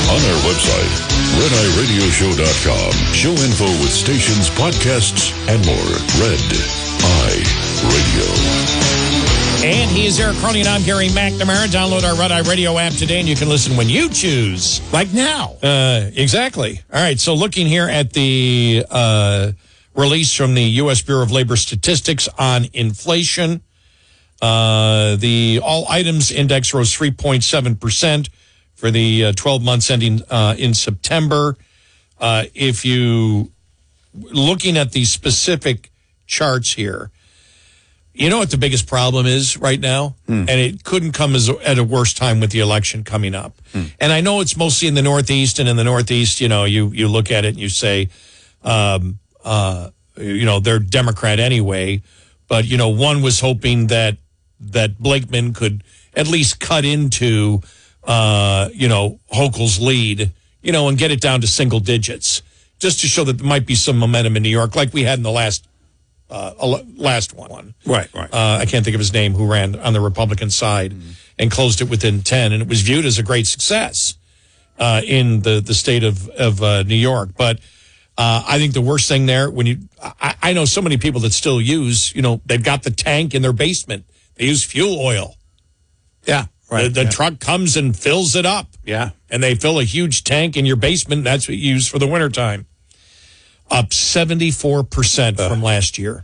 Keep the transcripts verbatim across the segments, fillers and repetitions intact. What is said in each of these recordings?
On our website, red eye radio show dot com. Show info with stations, podcasts, and more. Red Eye Radio. And he is Eric Crony, and I'm Gary McNamara. Download our Red Eye Radio app today, and you can listen when you choose. Like now. Uh, exactly. All right, so looking here at the uh, release from the U S Bureau of Labor Statistics on inflation, uh, the all items index rose three point seven percent for the uh, twelve months ending uh, in September. Uh, if you, looking at the specific charts here, you know what the biggest problem is right now? Mm. And it couldn't come as a, at a worse time with the election coming up. Mm. And I know it's mostly in the Northeast, and in the Northeast, you know, you, you look at it and you say, um, uh, you know, they're Democrat anyway. But, you know, one was hoping that that Blakeman could at least cut into, uh, you know, Hochul's lead, you know, and get it down to single digits, just to show that there might be some momentum in New York like we had in the last Uh, last one. Right, right. Uh, I can't think of his name, who ran on the Republican side mm-hmm. and closed it within ten. And it was viewed as a great success uh, in the, the state of, of uh, New York. But uh, I think the worst thing there, when you, I, I know so many people that still use, you know, they've got the tank in their basement. They use fuel oil. Yeah, right. The, the yeah. truck comes and fills it up. Yeah. And they fill a huge tank in your basement. That's what you use for the wintertime. Up seventy-four percent uh. from last year.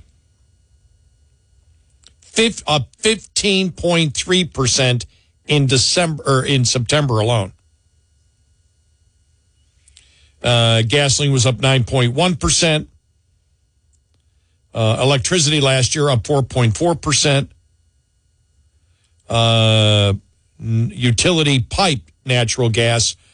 Fif- up fifteen point three percent in December or in September alone. Uh, gasoline was up nine point one percent. Uh, electricity last year up four point four percent. Uh, utility pipe natural gas